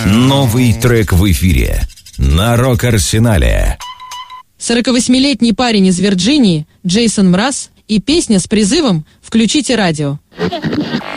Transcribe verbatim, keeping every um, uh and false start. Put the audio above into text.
Новый трек в эфире на Рок-Арсенале. сорокавосьмилетний парень из Вирджинии Джейсон Мраз и песня с призывом «Включите радио».